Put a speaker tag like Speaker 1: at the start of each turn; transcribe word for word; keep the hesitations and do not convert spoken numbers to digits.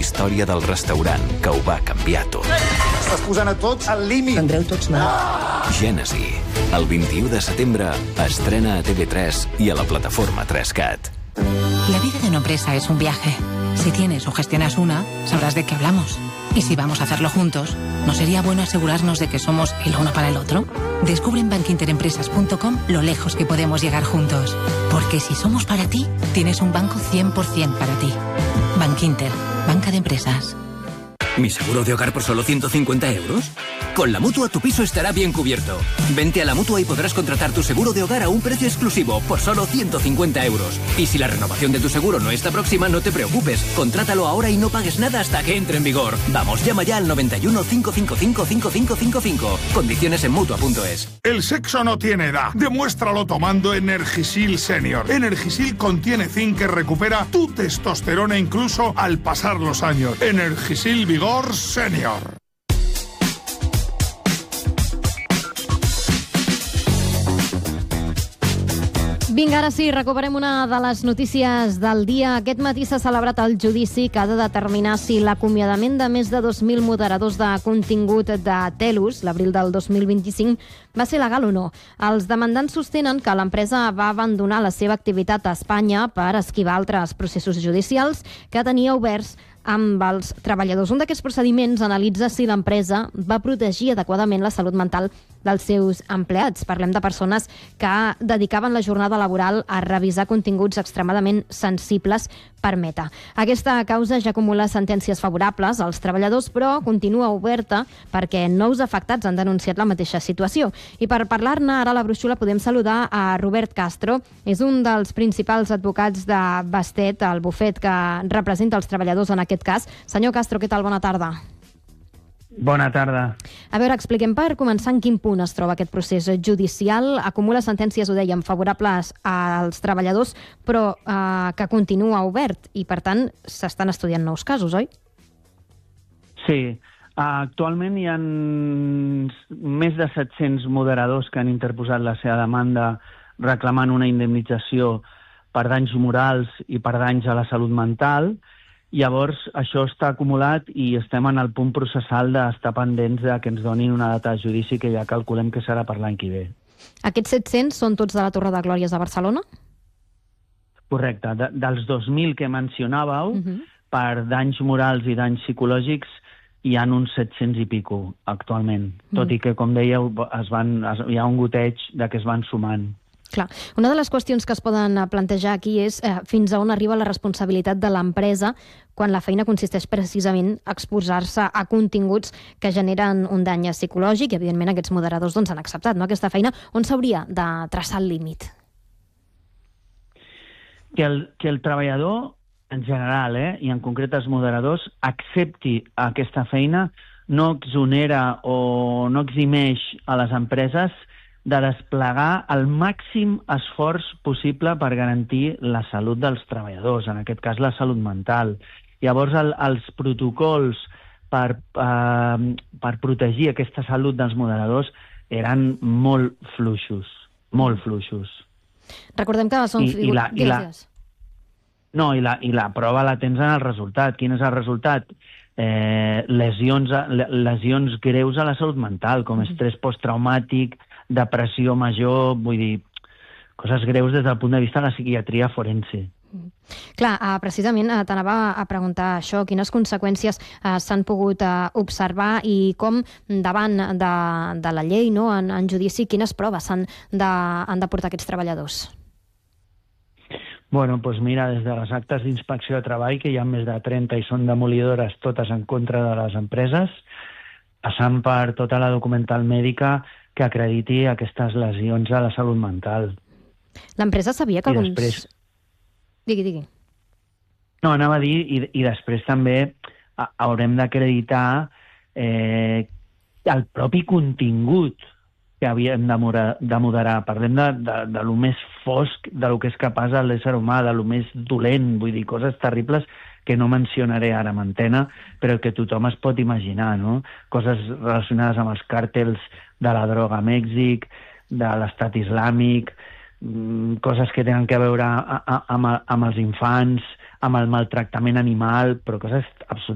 Speaker 1: història del restaurant que ho va canviar tot.
Speaker 2: Estàs posant a tots al límit.
Speaker 3: Tendreu tots mal.
Speaker 1: Gènesi. El vint-i-u de setembre estrena a T V tres i a la plataforma tres cat.
Speaker 4: La vida de una empresa es un viaje. Si tienes o gestionas una, sabrás de qué hablamos. Y si vamos a hacerlo juntos, ¿no sería bueno asegurarnos de que somos el uno para el otro? Descubre en bankinterempresas punto com lo lejos que podemos llegar juntos. Porque si somos para ti, tienes un banco cien por ciento para ti. Bankinter, banca de empresas.
Speaker 5: ¿Mi seguro de hogar por solo ciento cincuenta euros? Con la Mutua tu piso estará bien cubierto. Vente a la Mutua y podrás contratar tu seguro de hogar a un precio exclusivo por solo ciento cincuenta euros. Y si la renovación de tu seguro no está próxima, no te preocupes. Contrátalo ahora y no pagues nada hasta que entre en vigor. Vamos, llama ya al noventa y uno, cinco cinco cinco, cinco cinco cinco cinco. Condiciones en Mutua punto es.
Speaker 6: El sexo no tiene edad. Demuéstralo tomando Energisil Senior. Energisil contiene zinc que recupera tu testosterona incluso al pasar los años. Energisil Vigor Senior.
Speaker 7: Vinga, ara sí, recuperem una de les notícies del dia. Aquest matí s'ha celebrat el judici que ha de determinar si l'acomiadament de més de dos mil moderadors de contingut de Telus, l'abril del dos mil vint-i-cinc, va ser legal o no. Els demandants sostenen que l'empresa va abandonar la seva activitat a Espanya per esquivar altres processos judicials que tenia oberts amb els treballadors. Un d'aquests procediments analitza si l'empresa va protegir adequadament la salut mental dels seus empleats. Parlem de persones que dedicaven la jornada laboral a revisar continguts extremadament sensibles per Meta. Aquesta causa ja acumula sentències favorables als treballadors, però continua oberta perquè nous afectats han denunciat la mateixa situació. I per parlar-ne ara a la brúixola podem saludar a Robert Castro. És un dels principals advocats de Bastet, el bufet que representa els treballadors en aquest cas. Senyor Castro, què tal? Bona tarda.
Speaker 8: Bona tarda.
Speaker 7: A veure, expliquem per començar en quin punt es troba aquest procés judicial. Acumula sentències, ho dèiem, favorables als treballadors, però eh, que continua obert i, per tant, s'estan estudiant nous casos, oi?
Speaker 8: Sí. Actualment hi ha més de set-cents moderadors que han interposat la seva demanda reclamant una indemnització per danys morals i per danys a la salut mental. Llavors, això està acumulat i estem en el punt processal d'estar pendents de que ens donin una data de judici que ja calculem que serà per l'any que ve.
Speaker 7: Aquests set-cents són tots de la Torre de Glòries de Barcelona?
Speaker 8: Correcte. De, dels dos mil que mencionàveu,
Speaker 7: Uh-huh.
Speaker 8: per danys morals i danys psicològics, hi ha uns set-cents i pico actualment. Tot i que, com dèieu, es van, es, hi ha un goteig de que es van sumant.
Speaker 7: Clar. Una de les qüestions que es poden plantejar aquí és eh, fins a on arriba la responsabilitat de l'empresa quan la feina consisteix precisament a exposar-se a continguts que generen un dany psicològic i, evidentment, aquests moderadors doncs, han acceptat, no?, aquesta feina. On s'hauria de traçar el límit?
Speaker 8: Que el, que el treballador, en general, eh, i en concret els moderadors, accepti aquesta feina, no exonera o no eximeix a les empreses de desplegar el màxim esforç possible per garantir la salut dels treballadors, en aquest cas la salut mental. Llavors, el, els protocols per, eh, per protegir aquesta salut dels moderadors eren molt fluixos, molt fluixos.
Speaker 7: Recordem que són...
Speaker 8: I, i la, i la,
Speaker 7: Digues.
Speaker 8: no, i la, i la prova la tens en el resultat. Quin és el resultat? Eh, lesions, lesions greus a la salut mental, com estrès posttraumàtic, depressió major, vull dir, coses greus des del punt de vista de la psiquiatria forense.
Speaker 7: Clar, eh, precisament eh, t'anava a preguntar això, quines conseqüències eh, s'han pogut eh, observar i com davant de, de la llei, no, en, en judici, quines proves han de, han de portar aquests treballadors?
Speaker 8: Bueno, doncs mira, des de les actes d'inspecció de treball, que hi ha més de trenta i són demolidores totes en contra de les empreses, passant per tota la documental mèdica que acrediti aquestes lesions a la salut mental.
Speaker 7: L'empresa sabia que
Speaker 8: I
Speaker 7: alguns...
Speaker 8: després...
Speaker 7: Digui, digui.
Speaker 8: No, anava a dir, i, i després també a, haurem d'acreditar eh, el propi contingut que havíem de, mora, de moderar. Parlem de, de, de lo més fosc, de lo que és capaç l'ésser humà, de lo més dolent, vull dir, coses terribles que no mencionaré ara en antena, però que tothom es pot imaginar, no? Coses relacionades amb els càrtels de la droga a Mèxic, de l'estat islàmic, coses que tenen a veure amb, amb els infants, amb el maltractament animal, però coses absolutament